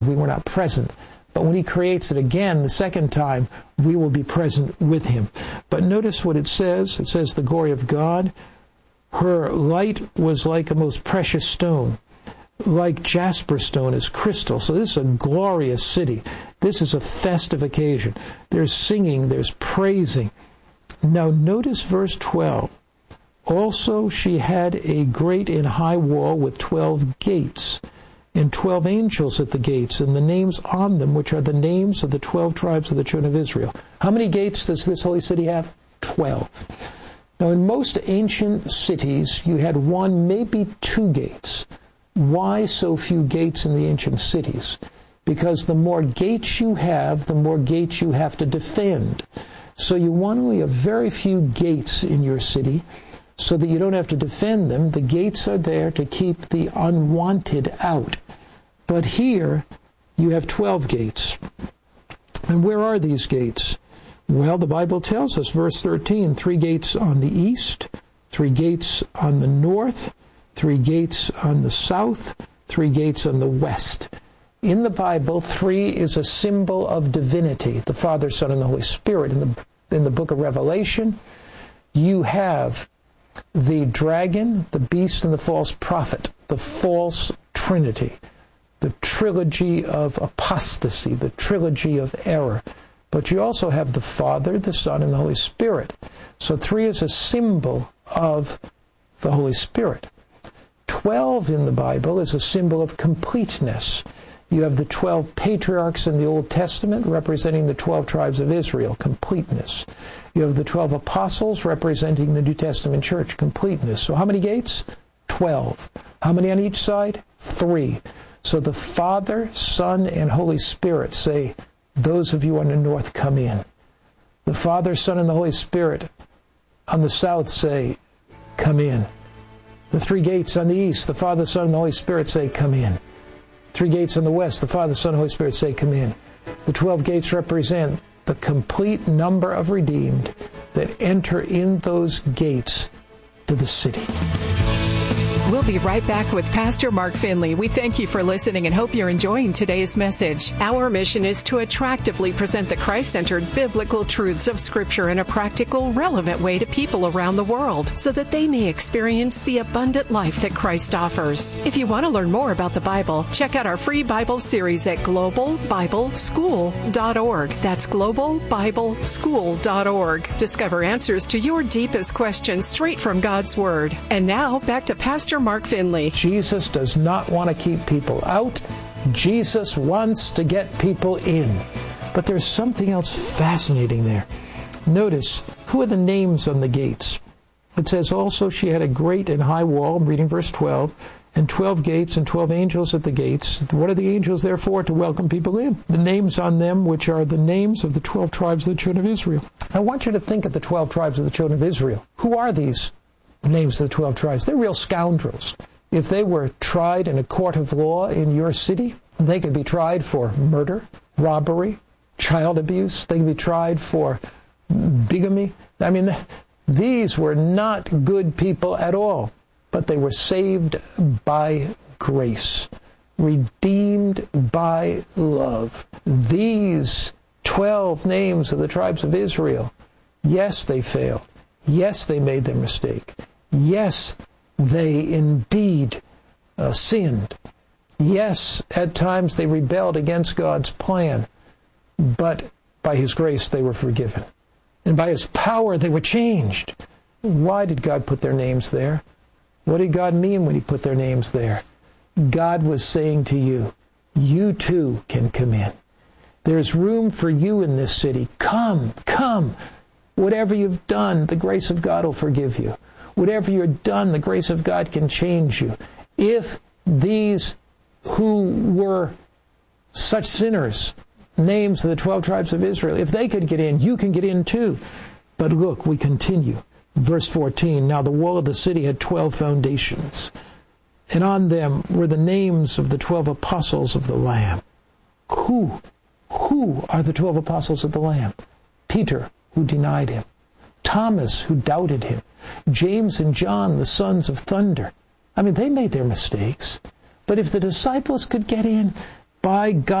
We were not present. But when he creates it again, the second time, we will be present with him. But notice what it says. It says, the glory of God. Her light was like a most precious stone, like jasper stone is crystal. So this is a glorious city. This is a festive occasion. There's singing, there's praising. Now notice verse 12. Also she had a great and high wall with 12 gates, and 12 angels at the gates, and the names on them, which are the names of the 12 tribes of the children of Israel. How many gates does this holy city have? 12. Now, in most ancient cities, you had 1, maybe 2 gates. Why so few gates in the ancient cities? Because the more gates you have, the more gates you have to defend. So you want only a very few gates in your city, so that you don't have to defend them. The gates are there to keep the unwanted out. But here, you have 12 gates. And where are these gates? Well, the Bible tells us, verse 13, 3 gates on the east, 3 gates on the north, 3 gates on the south, 3 gates on the west. In the Bible, 3 is a symbol of divinity, the Father, Son, and the Holy Spirit. In the book of Revelation, you have the dragon, the beast, and the false prophet, the false trinity, the trilogy of apostasy, the trilogy of error. But you also have the Father, the Son, and the Holy Spirit. So 3 is a symbol of the Holy Spirit. 12 in the Bible is a symbol of completeness. You have the 12 patriarchs in the Old Testament representing the 12 tribes of Israel, completeness. You have the 12 apostles representing the New Testament church, completeness. So how many gates? 12. How many on each side? 3. So the Father, Son, and Holy Spirit say, those of you on the north, come in. The Father, Son, and the Holy Spirit on the south say, come in. The 3 gates on the east, the Father, Son, and the Holy Spirit say, come in. 3 gates on the west, the Father, Son, and Holy Spirit say, come in. The 12 gates represent the complete number of redeemed that enter in those gates to the city. We'll be right back with Pastor Mark Finley. We thank you for listening and hope you're enjoying today's message. Our mission is to attractively present the Christ-centered biblical truths of Scripture in a practical, relevant way to people around the world so that they may experience the abundant life that Christ offers. If you want to learn more about the Bible, check out our free Bible series at globalbibleschool.org. That's globalbibleschool.org. Discover answers to your deepest questions straight from God's Word. And now, back to Pastor Mark Finley. Jesus does not want to keep people out. Jesus wants to get people in. But there's something else fascinating there. Notice, who are the names on the gates? It says, also she had a great and high wall, I'm reading verse 12, and 12 gates and 12 angels at the gates. What are the angels there for? To welcome people in. The names on them, which are the names of the 12 tribes of the children of Israel. I want you to think of the 12 tribes of the children of Israel. Who are these names of the 12 tribes? They're real scoundrels. If they were tried in a court of law in your city, they could be tried for murder, robbery, child abuse. They could be tried for bigamy. I mean, these were not good people at all, but they were saved by grace, redeemed by love. These 12 names of the tribes of Israel, yes, they failed. Yes, they made their mistake. Yes, they indeed sinned. Yes, at times they rebelled against God's plan. But by His grace, they were forgiven. And by His power, they were changed. Why did God put their names there? What did God mean when He put their names there? God was saying to you, you too can come in. There's room for you in this city. Come, come. Whatever you've done, the grace of God will forgive you. Whatever you've done, the grace of God can change you. If these who were such sinners, names of the 12 tribes of Israel, if they could get in, you can get in too. But look, we continue. Verse 14, now the wall of the city had 12 foundations, and on them were the names of the 12 apostles of the Lamb. Who are the 12 apostles of the Lamb? Peter, who denied Him. Thomas, who doubted Him. James and John, the sons of thunder. I mean, they made their mistakes. But if the disciples could get in, by God.